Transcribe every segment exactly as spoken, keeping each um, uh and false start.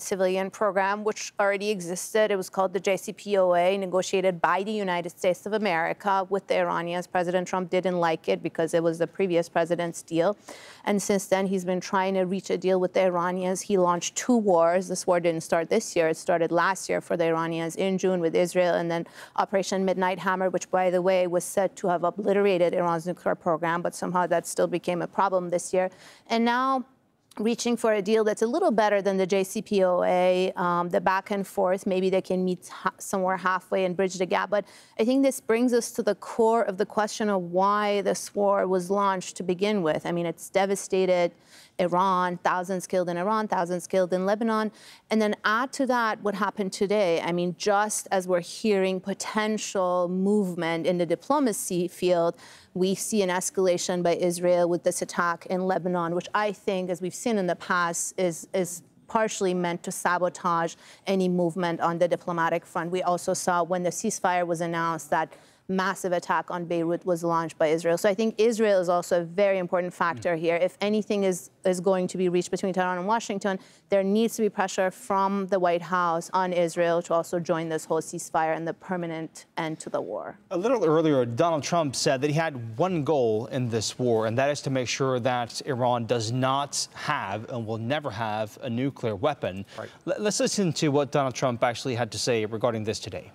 civilian program, which already existed. It was called the J C P O A, negotiated by the United States of America with the Iranians. President Trump didn't like it because it was the previous president's deal. And since then, he's been trying to reach a deal with the Iranians. He launched two wars. This war didn't start this year. It started last year for the Iranians in June with Israel, and then Operation Midnight Hammer, which, by the way, was said to have obliterated Iran's nuclear program, but somehow that still became a problem this year. And now, reaching for a deal that's a little better than the J C P O A, um, the back and forth, maybe they can meet ha somewhere halfway and bridge the gap. But I think this brings us to the core of the question of why this war was launched to begin with. I mean, it's devastated Iran, thousands killed in Iran, thousands killed in Lebanon. And then add to that what happened today. I mean, just as we're hearing potential movement in the diplomacy field, we see an escalation by Israel with this attack in Lebanon, which I think, as we've seen in the past, is, is partially meant to sabotage any movement on the diplomatic front. We also saw when the ceasefire was announced that massive attack on Beirut was launched by Israel. So I think Israel is also a very important factor here. If anything is, is going to be reached between Tehran and Washington, there needs to be pressure from the White House on Israel to also join this whole ceasefire and the permanent end to the war. A little earlier, Donald Trump said that he had one goal in this war, and that is to make sure that Iran does not have and will never have a nuclear weapon. Right. Let's listen to what Donald Trump actually had to say regarding this today.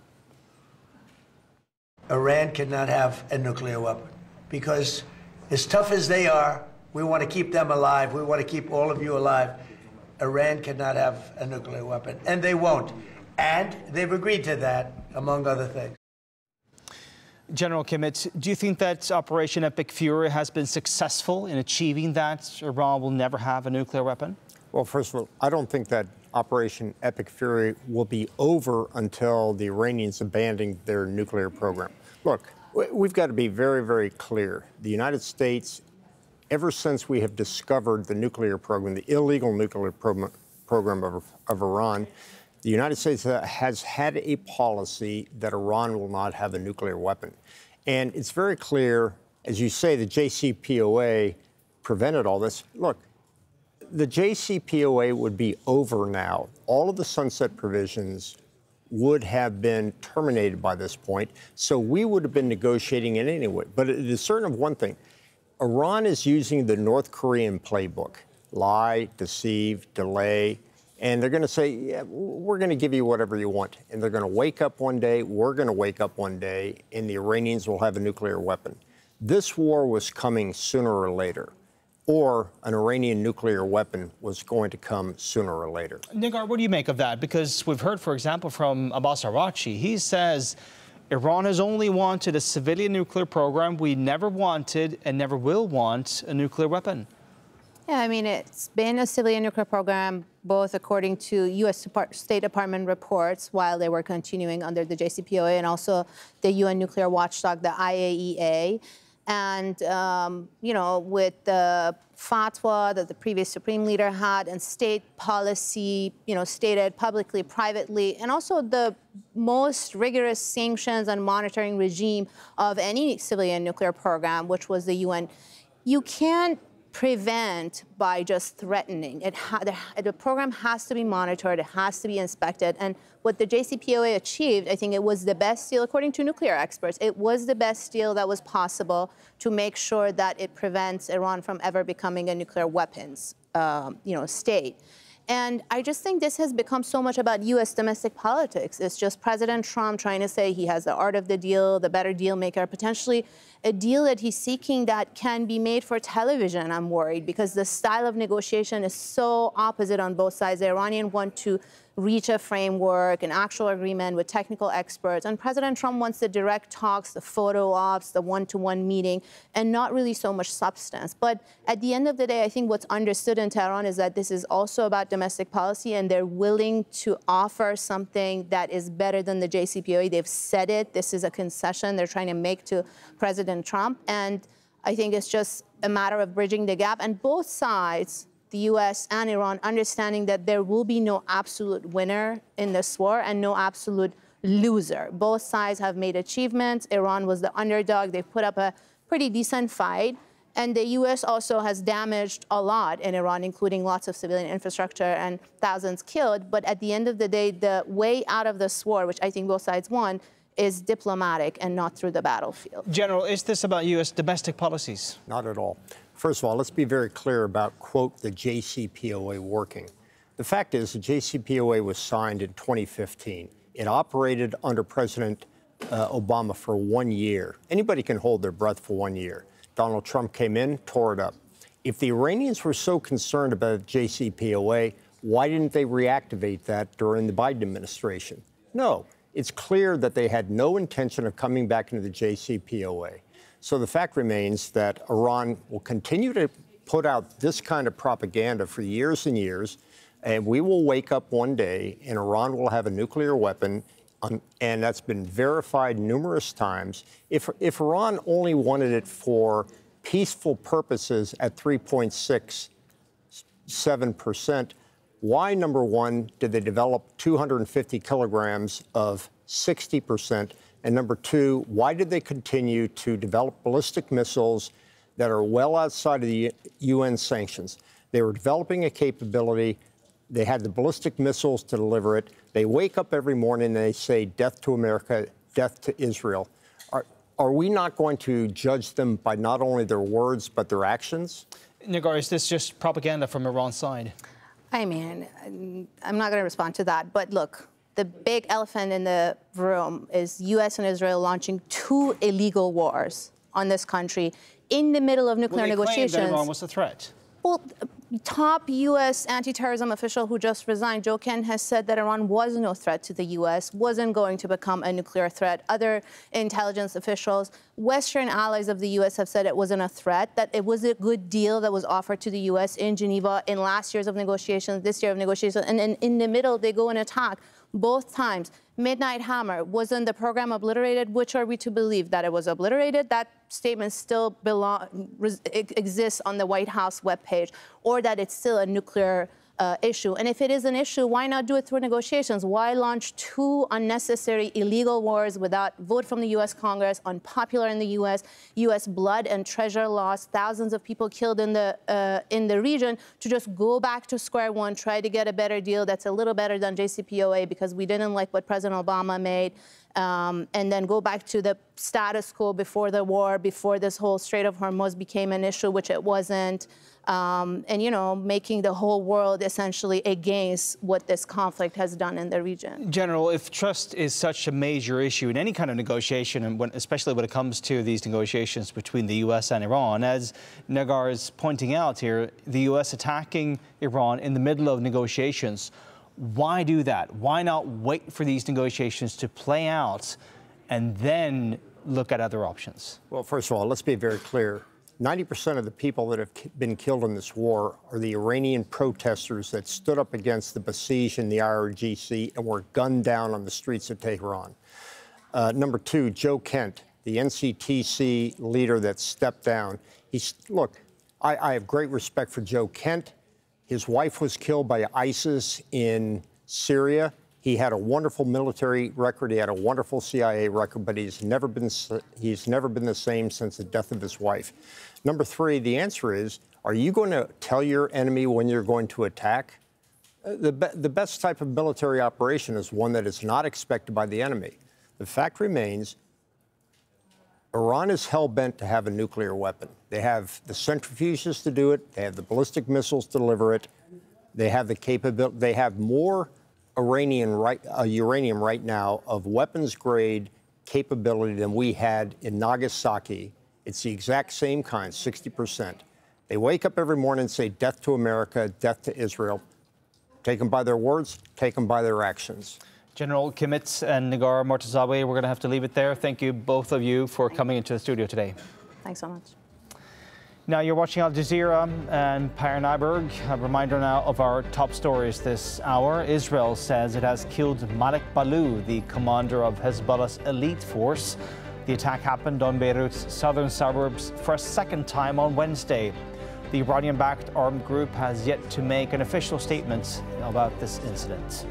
Iran cannot have a nuclear weapon because as tough as they are, we want to keep them alive. We want to keep all of you alive. Iran cannot have a nuclear weapon, and they won't. And they've agreed to that, among other things. General Kimmett, do you think that Operation Epic Fury has been successful in achieving that Iran will never have a nuclear weapon? Well, first of all, I don't think that Operation Epic Fury will be over until the Iranians abandon their nuclear program. Look, we've got to be very, very clear. The United States, ever since we have discovered the nuclear program, the illegal nuclear program, program of, of Iran, the United States has had a policy that Iran will not have a nuclear weapon. And it's very clear, as you say, the J C P O A prevented all this. Look, the J C P O A would be over now. All of the sunset provisions would have been terminated by this point, so we would have been negotiating it anyway. But it is certain of one thing. Iran is using the North Korean playbook. Lie, deceive, delay. And they're going to say, yeah, we're going to give you whatever you want. And they're going to wake up one day, we're going to wake up one day, and the Iranians will have a nuclear weapon. This war was coming sooner or later. Or an Iranian nuclear weapon was going to come sooner or later. Negar, what do you make of that? Because we've heard, for example, from Abbas Araghchi, he says Iran has only wanted a civilian nuclear program. We never wanted and never will want a nuclear weapon. Yeah, I mean, it's been a civilian nuclear program, both according to U S State Department reports while they were continuing under the J C P O A and also the U N nuclear watchdog, the I A E A. And, um, you know, with the fatwa that the previous supreme leader had and state policy, you know, stated publicly, privately, and also the most rigorous sanctions and monitoring regime of any civilian nuclear program, which was the U N, you can't prevent by just threatening. It ha the, the program has to be monitored, it has to be inspected, and what the J C P O A achieved, I think it was the best deal, according to nuclear experts, it was the best deal that was possible to make sure that it prevents Iran from ever becoming a nuclear weapons, um, you know, state. And I just think this has become so much about U S domestic politics. It's just President Trump trying to say he has the art of the deal, the better deal maker, potentially a deal that he's seeking that can be made for television, I'm worried, because the style of negotiation is so opposite on both sides. The Iranians want to reach a framework, an actual agreement with technical experts. And President Trump wants the direct talks, the photo ops, the one-to-one meeting, and not really so much substance. But at the end of the day, I think what's understood in Tehran is that this is also about domestic policy, and they're willing to offer something that is better than the J C P O A. They've said it. This is a concession they're trying to make to President Trump. And I think it's just a matter of bridging the gap. And both sides, the U S and Iran, understanding that there will be no absolute winner in this war and no absolute loser. Both sides have made achievements. Iran was the underdog. They've put up a pretty decent fight. And the U S also has damaged a lot in Iran, including lots of civilian infrastructure and thousands killed. But at the end of the day, the way out of this war, which I think both sides won, is diplomatic and not through the battlefield. General, is this about U S domestic policies? Not at all. First of all, let's be very clear about, quote, the J C P O A working. The fact is the J C P O A was signed in twenty fifteen. It operated under President uh, Obama for one year. Anybody can hold their breath for one year. Donald Trump came in, tore it up. If the Iranians were so concerned about J C P O A, why didn't they reactivate that during the Biden administration? No, it's clear that they had no intention of coming back into the J C P O A. So the fact remains that Iran will continue to put out this kind of propaganda for years and years, and we will wake up one day and Iran will have a nuclear weapon. And that's been verified numerous times. If, if Iran only wanted it for peaceful purposes at three point six seven percent, why, number one, did they develop two hundred fifty kilograms of sixty percent? And number two, why did they continue to develop ballistic missiles that are well outside of the U N sanctions? They were developing a capability. They had the ballistic missiles to deliver it. They wake up every morning and they say, death to America, death to Israel. Are, are we not going to judge them by not only their words, but their actions? Negar, is this just propaganda from Iran's side? I mean, I'm not going to respond to that. But look, the big elephant in the room is U S and Israel launching two illegal wars on this country in the middle of nuclear well, they negotiations. Claimed that Iran was a threat. Well, top U S anti-terrorism official who just resigned, Joe Kent, has said that Iran was no threat to the U S, wasn't going to become a nuclear threat. Other intelligence officials, Western allies of the U S have said it wasn't a threat, that it was a good deal that was offered to the U S in Geneva in last years of negotiations, this year of negotiations, and then in the middle they go and attack both times. Midnight Hammer, wasn't the program obliterated? Which are we to believe? That it was obliterated? That statement still belong, exists on the White House webpage, or that it's still a nuclear uh, issue. And if it is an issue, why not do it through negotiations? Why launch two unnecessary illegal wars without vote from the U S Congress, unpopular in the U S, U S blood and treasure lost, thousands of people killed in the, uh, in the region, to just go back to square one, try to get a better deal that's a little better than J C P O A because we didn't like what President Obama made, um, and then go back to the status quo before the war, before this whole Strait of Hormuz became an issue, which it wasn't. Um, and, you know, making the whole world essentially against what this conflict has done in the region. General, if trust is such a major issue in any kind of negotiation, and when, especially when it comes to these negotiations between the U S and Iran, as Negar is pointing out here, the U S attacking Iran in the middle of negotiations, why do that? Why not wait for these negotiations to play out and then look at other options? Well, first of all, let's be very clear. ninety percent of the people that have been killed in this war are the Iranian protesters that stood up against the Basij and the I R G C and were gunned down on the streets of Tehran. Uh, number two, Joe Kent, the N C T C leader that stepped down. He's, look, I, I have great respect for Joe Kent. His wife was killed by ISIS in Syria. He had a wonderful military record. He had a wonderful C I A record, but he's never been he's never been the same since the death of his wife. Number three, the answer is, are you going to tell your enemy when you're going to attack? Uh, the, be the best type of military operation is one that is not expected by the enemy. The fact remains, Iran is hell-bent to have a nuclear weapon. They have the centrifuges to do it. They have the ballistic missiles to deliver it. They have the capability. They have more Iranian right, uh, uranium right now of weapons-grade capability than we had in Nagasaki. It's the exact same kind, sixty percent. They wake up every morning and say, death to America, death to Israel. Take them by their words, take them by their actions. General Kimmett and Negar Mortazawi, we're going to have to leave it there. Thank you, both of you, for coming into the studio today. Thanks so much. Now you're watching Al Jazeera and Per Nyberg. A reminder now of our top stories this hour. Israel says it has killed Malik Balou, the commander of Hezbollah's elite force. The attack happened on Beirut's southern suburbs for a second time on Wednesday. The Iranian-backed armed group has yet to make an official statement about this incident.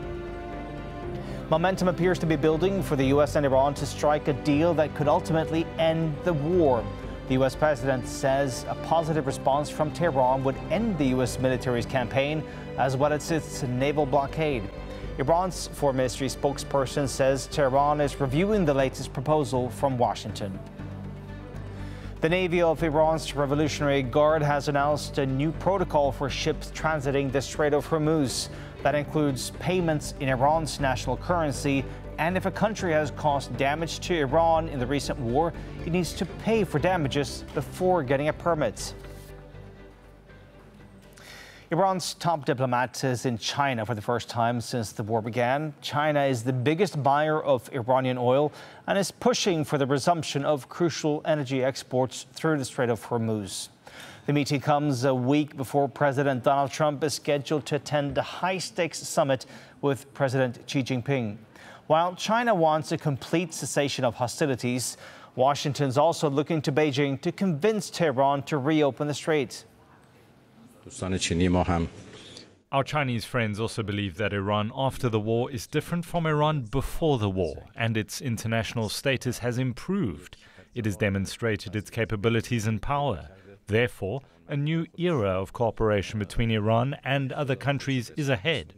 Momentum appears to be building for the U S and Iran to strike a deal that could ultimately end the war. The U S president says a positive response from Tehran would end the U S military's campaign as well as its naval blockade. Iran's foreign ministry spokesperson says Tehran is reviewing the latest proposal from Washington. The Navy of Iran's Revolutionary Guard has announced a new protocol for ships transiting the Strait of Hormuz that includes payments in Iran's national currency, and if a country has caused damage to Iran in the recent war, it needs to pay for damages before getting a permit. Iran's top diplomat is in China for the first time since the war began. China is the biggest buyer of Iranian oil and is pushing for the resumption of crucial energy exports through the Strait of Hormuz. The meeting comes a week before President Donald Trump is scheduled to attend a high-stakes summit with President Xi Jinping. While China wants a complete cessation of hostilities, Washington's also looking to Beijing to convince Tehran to reopen the strait. Our Chinese friends also believe that Iran after the war is different from Iran before the war, and its international status has improved. It has demonstrated its capabilities and power. Therefore, a new era of cooperation between Iran and other countries is ahead.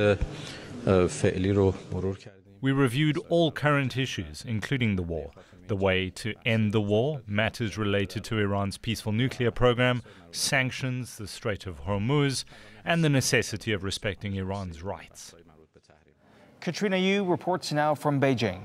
We reviewed all current issues, including the war, the way to end the war, matters related to Iran's peaceful nuclear program, sanctions, the Strait of Hormuz, and the necessity of respecting Iran's rights. Katrina Yu reports now from Beijing.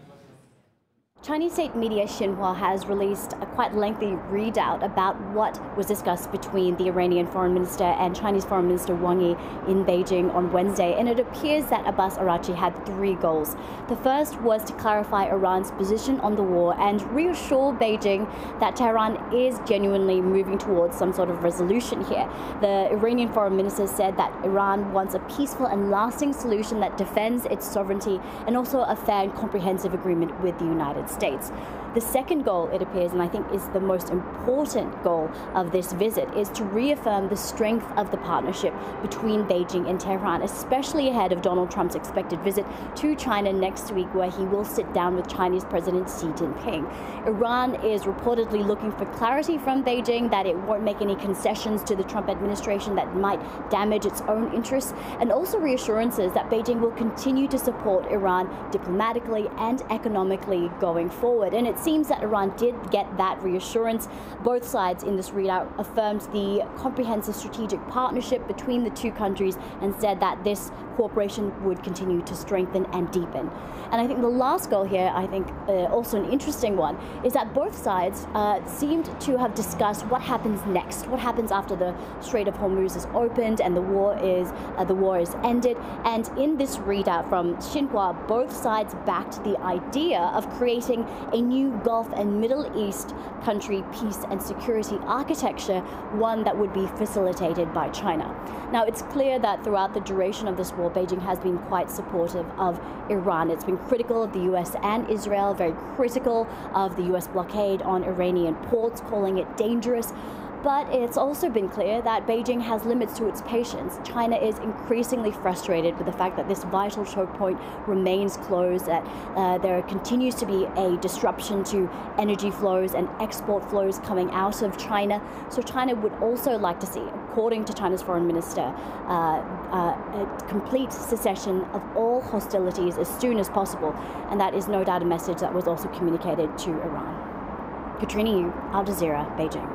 Chinese state media Xinhua has released a quite lengthy readout about what was discussed between the Iranian foreign minister and Chinese foreign minister Wang Yi in Beijing on Wednesday, and it appears that Abbas Araghchi had three goals. The first was to clarify Iran's position on the war and reassure Beijing that Tehran is genuinely moving towards some sort of resolution here. The Iranian foreign minister said that Iran wants a peaceful and lasting solution that defends its sovereignty and also a fair and comprehensive agreement with the United States. The second goal, it appears, and I think is the most important goal of this visit, is to reaffirm the strength of the partnership between Beijing and Tehran, especially ahead of Donald Trump's expected visit to China next week, where he will sit down with Chinese President Xi Jinping. Iran is reportedly looking for clarity from Beijing that it won't make any concessions to the Trump administration that might damage its own interests, and also reassurances that Beijing will continue to support Iran diplomatically and economically going forward. And it seems that Iran did get that reassurance. Both sides in this readout affirmed the comprehensive strategic partnership between the two countries and said that this cooperation would continue to strengthen and deepen. And I think the last goal here, I think uh, also an interesting one, is that both sides uh, seemed to have discussed what happens next, what happens after the Strait of Hormuz is opened and the war is uh, the war is ended. And in this readout from Xinhua, both sides backed the idea of creating a new Gulf and Middle East country peace and security architecture, one that would be facilitated by China. Now, it's clear that throughout the duration of this war, Beijing has been quite supportive of Iran. It's been critical of the U S and Israel, very critical of the U S blockade on Iranian ports, calling it dangerous. But it's also been clear that Beijing has limits to its patience. China is increasingly frustrated with the fact that this vital choke point remains closed, that uh, there continues to be a disruption to energy flows and export flows coming out of China. So China would also like to see, according to China's foreign minister, uh, uh, a complete cessation of all hostilities as soon as possible. And that is no doubt a message that was also communicated to Iran. Katrina Yu, Al Jazeera, Beijing.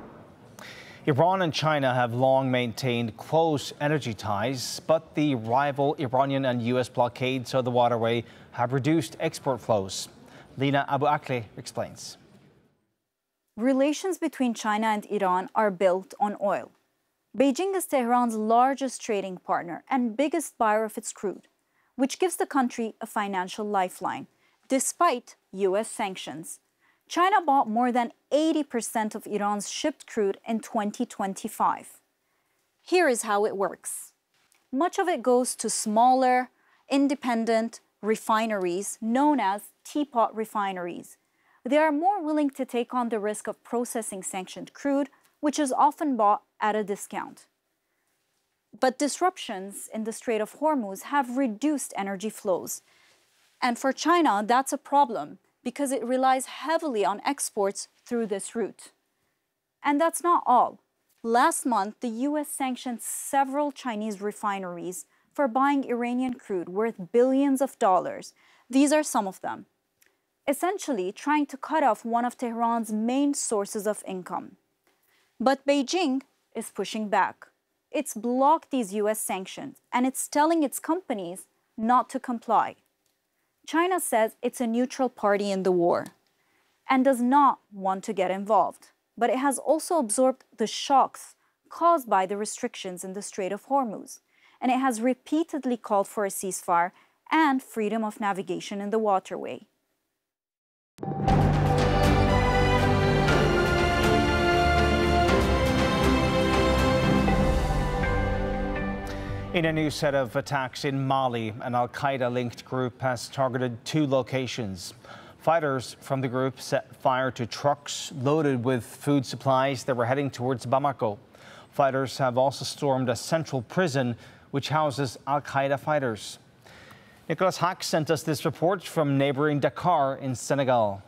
Iran and China have long maintained close energy ties, but the rival Iranian and U S blockades of the waterway have reduced export flows. Lina Abu Akleh explains. Relations between China and Iran are built on oil. Beijing is Tehran's largest trading partner and biggest buyer of its crude, which gives the country a financial lifeline, despite U S sanctions. China bought more than eighty percent of Iran's shipped crude in twenty twenty-five. Here is how it works. Much of it goes to smaller, independent refineries known as teapot refineries. They are more willing to take on the risk of processing sanctioned crude, which is often bought at a discount. But disruptions in the Strait of Hormuz have reduced energy flows. And for China, that's a problem, because it relies heavily on exports through this route. And that's not all. Last month, the U S sanctioned several Chinese refineries for buying Iranian crude worth billions of dollars. These are some of them. Essentially trying to cut off one of Tehran's main sources of income. But Beijing is pushing back. It's blocked these U S sanctions, and it's telling its companies not to comply. China says it's a neutral party in the war and does not want to get involved, but it has also absorbed the shocks caused by the restrictions in the Strait of Hormuz, and it has repeatedly called for a ceasefire and freedom of navigation in the waterway. In a new set of attacks in Mali, an al-Qaeda-linked group has targeted two locations. Fighters from the group set fire to trucks loaded with food supplies that were heading towards Bamako. Fighters have also stormed a central prison which houses al-Qaeda fighters. Nicholas Hack sent us this report from neighboring Dakar in Senegal.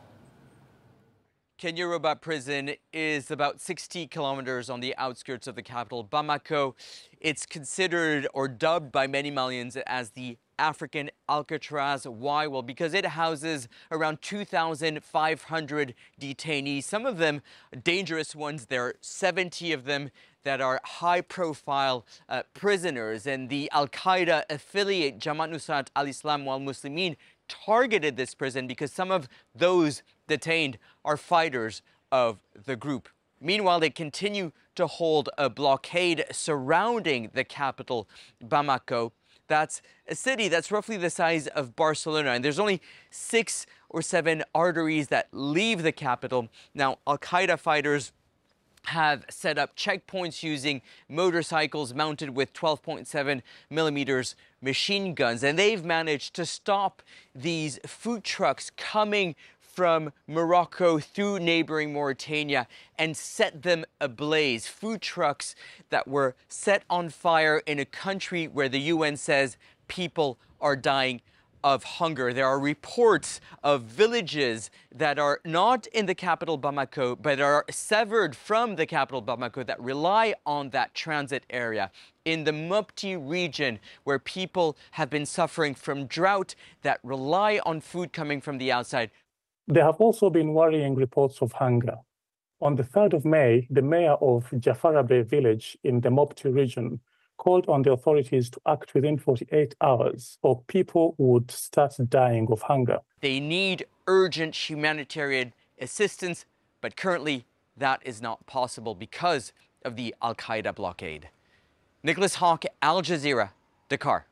Kenya Robat Prison is about sixty kilometers on the outskirts of the capital, Bamako. It's considered or dubbed by many Malians as the African Alcatraz. Why? Well, because it houses around two thousand five hundred detainees, some of them dangerous ones. There are seventy of them that are high-profile uh, prisoners. And the Al-Qaeda affiliate Jamaat Nusrat al-Islam wal Muslimin targeted this prison because some of those detained are fighters of the group. Meanwhile, they continue to hold a blockade surrounding the capital, Bamako. That's a city that's roughly the size of Barcelona, and there's only six or seven arteries that leave the capital. Now, Al-Qaeda fighters have set up checkpoints using motorcycles mounted with twelve point seven millimeters machine guns, and they've managed to stop these food trucks coming from Morocco through neighboring Mauritania and set them ablaze. Food trucks that were set on fire in a country where the U N says people are dying of hunger. There are reports of villages that are not in the capital Bamako, but are severed from the capital Bamako that rely on that transit area in the Mopti region, where people have been suffering from drought that rely on food coming from the outside. There have also been worrying reports of hunger. On the third of May, the mayor of Jafarabe village in the Mopti region called on the authorities to act within forty-eight hours or people would start dying of hunger. They need urgent humanitarian assistance, but currently that is not possible because of the Al-Qaeda blockade. Nicholas Hawk, Al Jazeera, Dakar.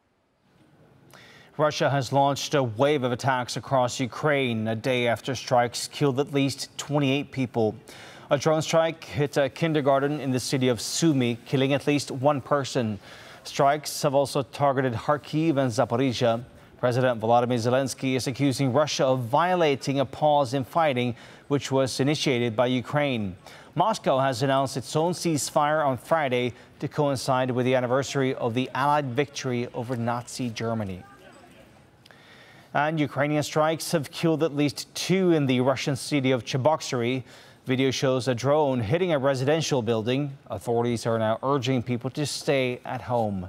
Russia has launched a wave of attacks across Ukraine a day after strikes killed at least twenty-eight people. A drone strike hit a kindergarten in the city of Sumy, killing at least one person. Strikes have also targeted Kharkiv and Zaporizhia. President Volodymyr Zelensky is accusing Russia of violating a pause in fighting, which was initiated by Ukraine. Moscow has announced its own ceasefire on Friday to coincide with the anniversary of the Allied victory over Nazi Germany. And Ukrainian strikes have killed at least two in the Russian city of Cheboksary. Video shows a drone hitting a residential building. Authorities are now urging people to stay at home.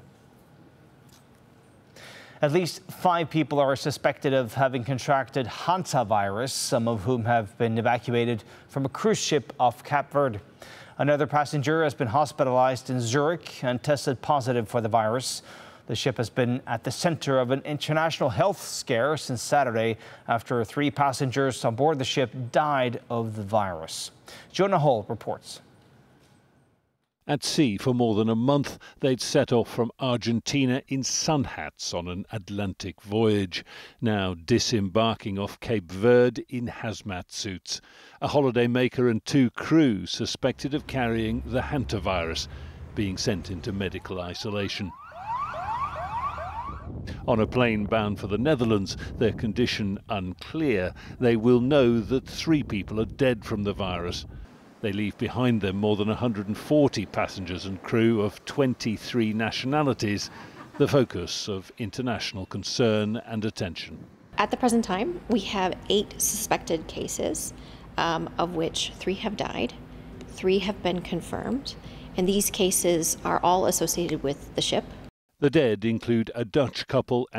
At least five people are suspected of having contracted hantavirus, some of whom have been evacuated from a cruise ship off Cape Verde. Another passenger has been hospitalized in Zurich and tested positive for the virus. The ship has been at the center of an international health scare since Saturday after three passengers on board the ship died of the virus. Jonah Hall reports. At sea for more than a month, they'd set off from Argentina in sun hats on an Atlantic voyage, now disembarking off Cape Verde in hazmat suits. A holidaymaker and two crew suspected of carrying the hantavirus, being sent into medical isolation. On a plane bound for the Netherlands, their condition unclear. They will know that three people are dead from the virus. They leave behind them more than one hundred forty passengers and crew of twenty-three nationalities, the focus of international concern and attention. At the present time, we have eight suspected cases, um, of which three have died, three have been confirmed, and these cases are all associated with the ship. The dead include a Dutch couple